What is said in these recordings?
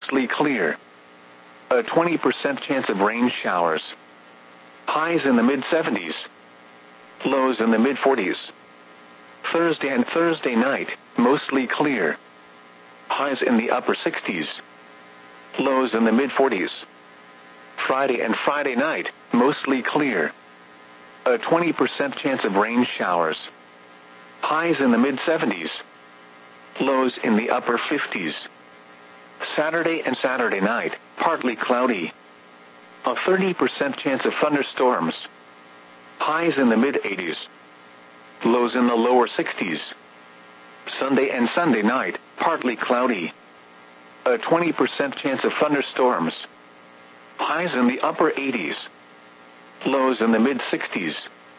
mostly clear. A 20% chance of rain showers. Highs in the mid-70s. Lows in the mid-40s. Thursday and Thursday night, mostly clear. Highs in the upper 60s. Lows in the mid-40s. Friday and Friday night, mostly clear. A 20% chance of rain showers. Highs in the mid-70s. Lows in the upper 50s. Saturday and Saturday night, partly cloudy. A 30% chance of thunderstorms. Highs in the mid-80s. Lows in the lower 60s. Sunday and Sunday night, partly cloudy. A 20% chance of thunderstorms. Highs in the upper 80s. Lows in the mid-60s.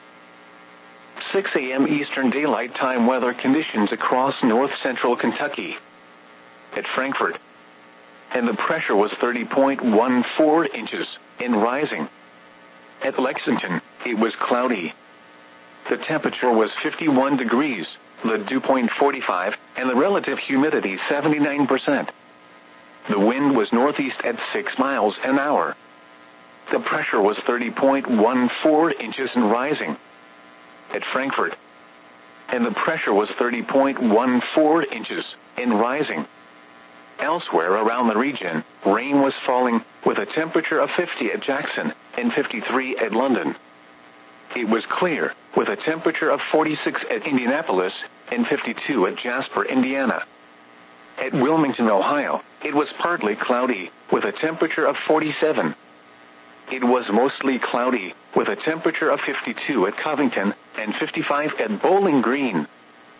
6 a.m. Eastern Daylight Time weather conditions across north-central Kentucky. At Frankfort. And the pressure was 30.14 inches, and rising. At Lexington, it was cloudy. The temperature was 51 degrees, the dew point 45, and the relative humidity 79%. The wind was northeast at 6 miles an hour. The pressure was 30.14 inches and rising. At Frankfort. And the pressure was 30.14 inches, and rising. Elsewhere around the region, rain was falling, with a temperature of 50 at Jackson, and 53 at London. It was clear, with a temperature of 46 at Indianapolis, and 52 at Jasper, Indiana. At Wilmington, Ohio, it was partly cloudy, with a temperature of 47. It was mostly cloudy, with a temperature of 52 at Covington, and 55 at Bowling Green.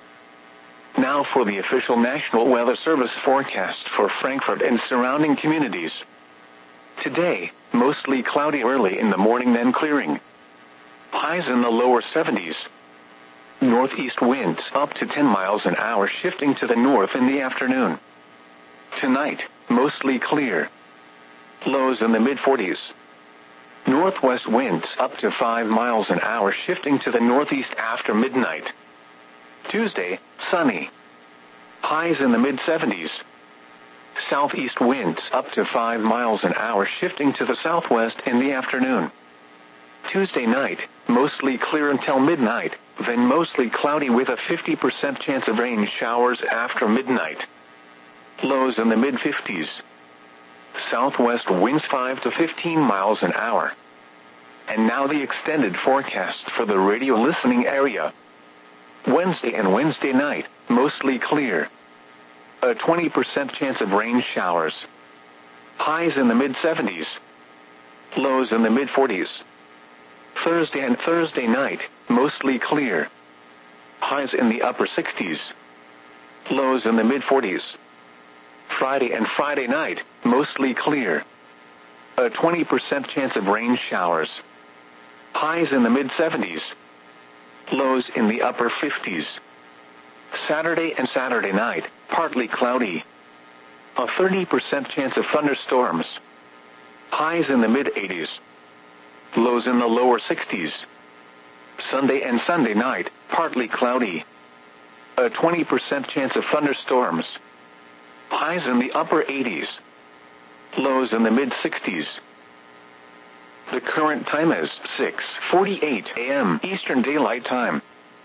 Now for the official National Weather Service forecast for Frankfort and surrounding communities. Today, mostly cloudy early in the morning, then clearing. Highs in the lower 70s. Northeast winds up to 10 miles an hour, shifting to the north in the afternoon. Tonight, mostly clear. Lows in the mid-40s. Northwest winds up to 5 miles an hour, shifting to the northeast after midnight. Tuesday, sunny. Highs in the mid-70s. Southeast winds up to 5 miles an hour, shifting to the southwest in the afternoon. Tuesday night, mostly clear until midnight, then mostly cloudy with a 50% chance of rain showers after midnight. Lows in the mid-50s. Southwest winds 5 to 15 miles an hour. And now the extended forecast for the radio listening area. Wednesday and Wednesday night, mostly clear. A 20% chance of rain showers. Highs in the mid-70s. Lows in the mid-40s. Thursday and Thursday night, mostly clear. Highs in the upper 60s. Lows in the mid-40s. Friday and Friday night, mostly clear. A 20% chance of rain showers. Highs in the mid-70s. Lows in the upper 50s. Saturday and Saturday night, partly cloudy. A 30% chance of thunderstorms. Highs in the mid-80s. Lows in the lower 60s. Sunday and Sunday night, partly cloudy. A 20% chance of thunderstorms. Highs in the upper 80s. Lows in the mid-60s. The current time is 6:48 a.m. Eastern Daylight Time.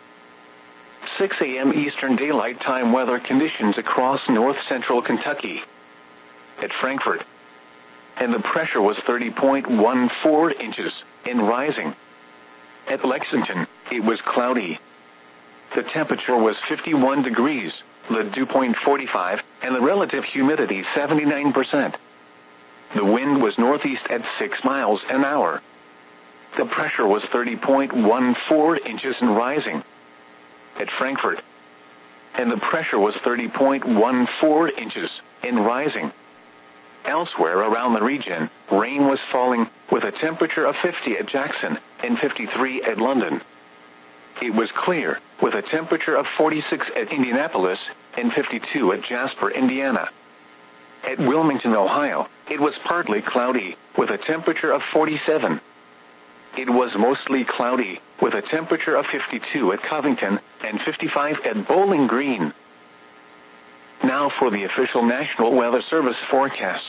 6 a.m. Eastern Daylight Time weather conditions across north-central Kentucky. At Frankfort. And the pressure was 30.14 inches, and rising. At Lexington, it was cloudy. The temperature was 51 degrees, the dew point 45, and the relative humidity 79%. The wind was northeast at 6 miles an hour. The pressure was 30.14 inches and rising. At Frankfort. And the pressure was 30.14 inches, and rising. Elsewhere around the region, rain was falling, with a temperature of 50 at Jackson, and 53 at London. It was clear, with a temperature of 46 at Indianapolis, and 52 at Jasper, Indiana. At Wilmington, Ohio, it was partly cloudy, with a temperature of 47. It was mostly cloudy, with a temperature of 52 at Covington, and 55 at Bowling Green. Now for the official National Weather Service forecast